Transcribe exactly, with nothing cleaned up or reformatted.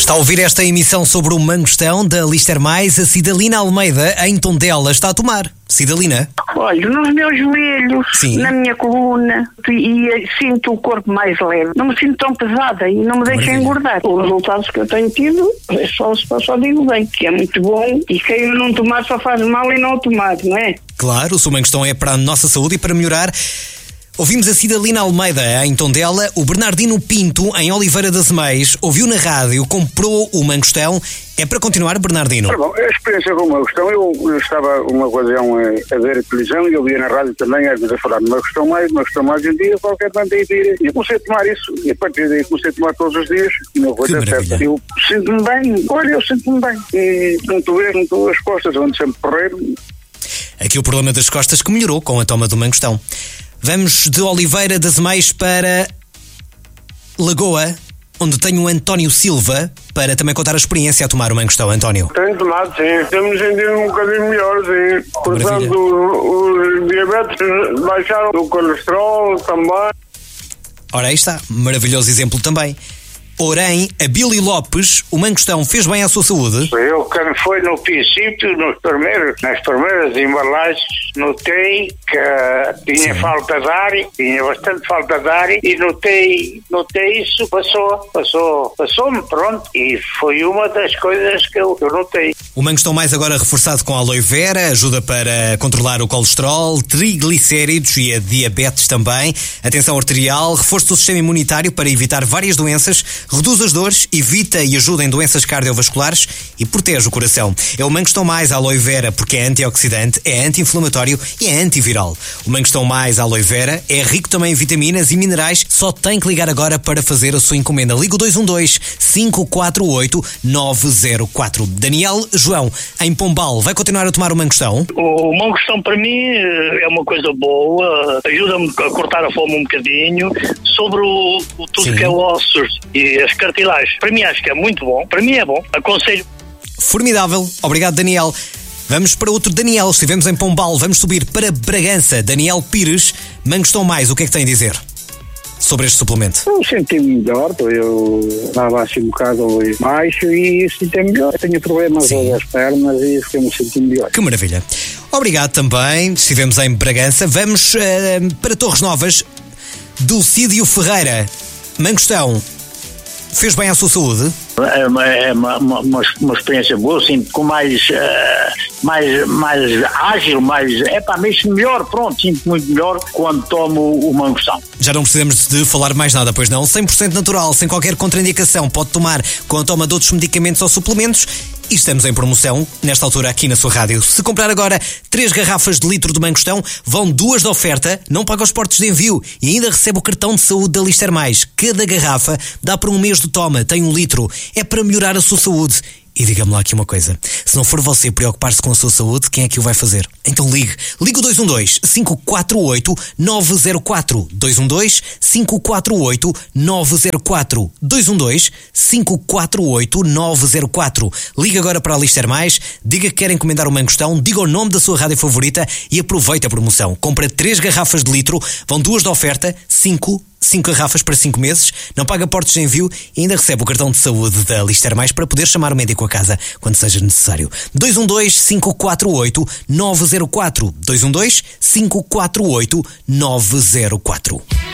Está a ouvir esta emissão sobre o Mangostão da Lister Mais. A Cidalina Almeida, em Tondela, está a tomar. Cidalina? Olha, nos meus joelhos, Sim. na minha coluna, e, e sinto o corpo mais leve. Não me sinto tão pesada e não me deixa Maravilha. engordar. Os resultados que eu tenho tido, é só, só, só digo bem, que é muito bom, e quem não tomar só faz mal e não o tomar, não é? Claro, o seu Mangostão é para a nossa saúde e para melhorar. Ouvimos a Cidalina Almeida em Tondela, o Bernardino Pinto em Oliveira das Meias, ouviu na rádio, comprou o Mangostão. É para continuar, Bernardino? Bom, a experiência com o Mangostão, eu, eu estava uma ocasião a, a ver a televisão e eu via na rádio também, às vezes a falar do Mangostão Mais, Mangostão Mais um dia, qualquer tanto aí tira. E eu comecei a tomar isso, e a partir daí comecei a tomar todos os dias, e não foi dar certo. Eu sinto-me bem, olha, eu sinto-me bem. E não estou a ver, não estou as costas, onde sempre correr. Aqui o problema das costas que melhorou com a toma do Mangostão. Vamos de Oliveira das Meias para Lagoa, onde tenho o António Silva para também contar a experiência a tomar o Mangostão. António? Tenho tomado, sim. Temos sentido um bocadinho melhor, sim. Portanto, os diabetes baixaram, o colesterol também. Ora, aí está. Maravilhoso exemplo também. Porém, a Billy Lopes, o Mangostão fez bem à sua saúde? Eu, quando foi no princípio, nos primeiros, nas primeiras embalagens, notei que tinha Sim. falta de ar, tinha bastante falta de ar, e notei, notei isso, passou, passou, passou-me, pronto, e foi uma das coisas que eu, que eu notei. O Mangostão Mais agora reforçado com aloe vera, ajuda para controlar o colesterol, triglicéridos e a diabetes também, atenção arterial, reforço do sistema imunitário para evitar várias doenças, reduz as dores, evita e ajuda em doenças cardiovasculares e protege o coração. É o Mangostão Mais aloe vera porque é antioxidante, é anti-inflamatório e é antiviral. O Mangostão Mais aloe vera é rico também em vitaminas e minerais. Só tem que ligar agora para fazer a sua encomenda. Liga o dois um dois, cinco quatro oito, nove zero quatro. Daniel João, em Pombal, vai continuar a tomar o Mangostão? O Mangostão para mim é uma coisa boa, ajuda-me a cortar a fome um bocadinho. Sobre o, o tudo Sim. que é ossos e as cartilagens, para mim acho que é muito bom, para mim é bom, aconselho. Formidável, obrigado Daniel. Vamos para outro Daniel, estivemos em Pombal, vamos subir para Bragança. Daniel Pires, Mangostão Mais, o que é que tem a dizer sobre este suplemento? Eu senti-me melhor, eu estava assim um bocado baixo e senti-me melhor. Eu tenho problemas das pernas e fiquei-me sentindo melhor. Que maravilha. Obrigado também, estivemos em Bragança. Vamos uh, para Torres Novas. Dulcídio Ferreira, Mangostão, fez bem à sua saúde? É uma, é uma, uma, uma experiência boa, sinto com mais, uh, mais, mais ágil, mais, é pá, mesmo melhor, pronto, sinto muito melhor quando tomo o Mangostão. Já não precisamos de falar mais nada, pois não? cem por cento natural, sem qualquer contraindicação, pode tomar com a toma de outros medicamentos ou suplementos. E estamos em promoção, nesta altura aqui na sua rádio. Se comprar agora três garrafas de litro de Mangostão, vão duas de oferta, não paga os portos de envio e ainda recebe o cartão de saúde da Lister Mais. Cada garrafa dá para um mês de toma, tem um litro. É para melhorar a sua saúde. E diga-me lá aqui uma coisa, se não for você preocupar-se com a sua saúde, quem é que o vai fazer? Então ligue, ligue o dois um dois, cinco quatro oito, nove zero quatro, dois um dois, cinco quatro oito, nove zero quatro, dois um dois, cinco quatro oito, nove zero quatro. Ligue agora para a Lister Mais, diga que quer encomendar o Mangostão, diga o nome da sua rádio favorita e aproveite a promoção. Compra três garrafas de litro, vão duas de oferta, cinco cinco garrafas para cinco meses, não paga portos de envio e ainda recebe o cartão de saúde da Lister Mais para poder chamar o médico a casa quando seja necessário. dois um dois, cinco quatro oito, nove zero quatro. dois um dois, cinco quatro oito, nove zero quatro.